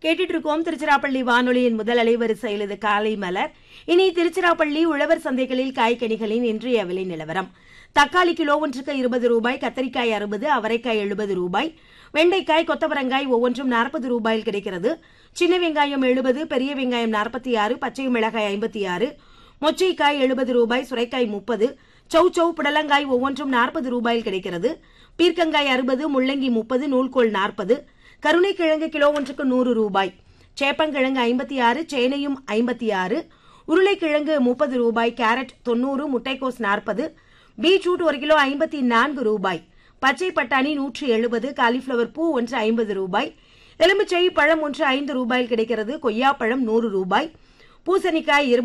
கேட்டுட்டு இருக்கோம் திருச்சிராப்பள்ளி வானொலியின் முதல் அலைவரிசையில் இது காலை மலர். இனி திருச்சிராப்பள்ளி உழவர் சந்தைகளில் காய்கனிகளின் இன்றைய விலை நிலவரம். தக்காளி கிலோ ஒன்றுக்கு 20 ரூபாய், கத்தரிக்காய் 60, அவரைக்காய் 70 ரூபாய், வெண்டைக்காய் கொத்தவரங்காய் ஒவ்வொன்றும் 40 ரூபாயில் கிடைக்கிறது. சின்ன வெங்காயம் 70, பெரிய வெங்காயம் 46, பச்சை மிளகாய் 56, மொச்சைக்காய் 70 ரூபாய், சுரைக்காய் 30, சௌச்சௌ புடலங்காய் ஒவ்வொன்றும் 40 ரூபாயில் கிடைக்கிறது. பீர்க்கங்காய் 60, முள்ளங்கி 30, நூல்கோல் 40, கருணைக்கிழங்கு கிலோ ஒன்றுக்கு 100 ரூபாய், சேப்பங்கிழங்கு 56, சேனையும் 56, உருளைக்கிழங்கு 30 ரூபாய், கேரட் 90, முட்டைக்கோஸ் 40, பீட்ரூட் 1 கிலோ 54 ரூபாய், பச்சை பட்டாணி 170, காலிஃபிளவர் பூ ஒன்று 50 ரூபாய், எலுமிச்சை பழம் ஒன்று 5 ரூபாயில் கிடைக்கிறது. கொய்யாப்பழம் 100 ரூபாய், பூசணிக்காய்